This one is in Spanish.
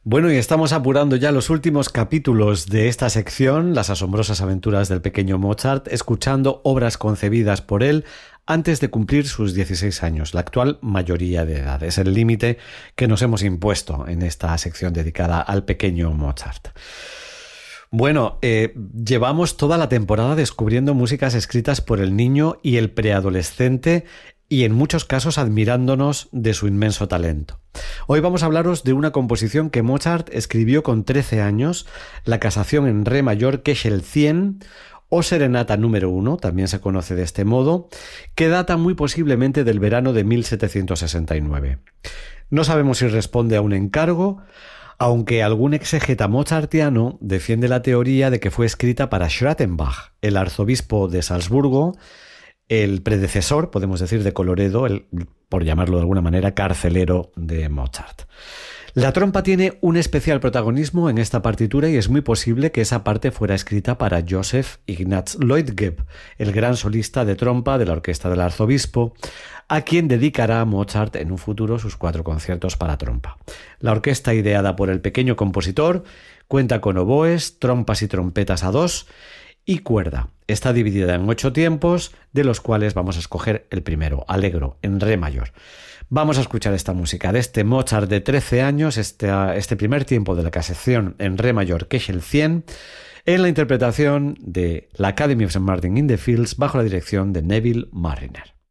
Bueno, y estamos apurando ya los últimos capítulos de esta sección, Las asombrosas aventuras del pequeño Mozart, escuchando obras concebidas por él antes de cumplir sus 16 años, la actual mayoría de edad. Es el límite que nos hemos impuesto en esta sección dedicada al pequeño Mozart. Bueno, llevamos toda la temporada descubriendo músicas escritas por el niño y el preadolescente y en muchos casos admirándonos de su inmenso talento. Hoy vamos a hablaros de una composición que Mozart escribió con 13 años, la Casación en re mayor Köchel 100 o Serenata número 1, también se conoce de este modo, que data muy posiblemente del verano de 1769. No sabemos si responde a un encargo, aunque algún exégeta mozartiano defiende la teoría de que fue escrita para Schrattenbach, el arzobispo de Salzburgo, el predecesor, podemos decir, de Colloredo, el, por llamarlo de alguna manera, carcelero de Mozart. La trompa tiene un especial protagonismo en esta partitura y es muy posible que esa parte fuera escrita para Joseph Ignaz Leutgeb, el gran solista de trompa de la orquesta del arzobispo, a quien dedicará Mozart en un futuro sus 4 conciertos para trompa. La orquesta, ideada por el pequeño compositor, cuenta con oboes, trompas y trompetas a 2 y cuerda. Está dividida en 8 tiempos, de los cuales vamos a escoger el primero, Allegro, en re mayor. Vamos a escuchar esta música de este Mozart de 13 años, este primer tiempo de la Casación en re mayor Köchel 100, en la interpretación de la Academy of St. Martin in the Fields bajo la dirección de Neville Marriner.